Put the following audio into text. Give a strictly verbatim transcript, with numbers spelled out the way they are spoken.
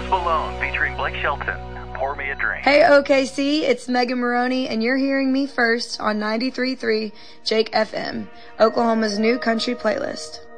Post Malone featuring Blake Shelton. Pour Me a Drink. Hey O K C, it's Megan Maroney, and you're hearing me first on ninety-three point three Jake F M, Oklahoma's new country playlist.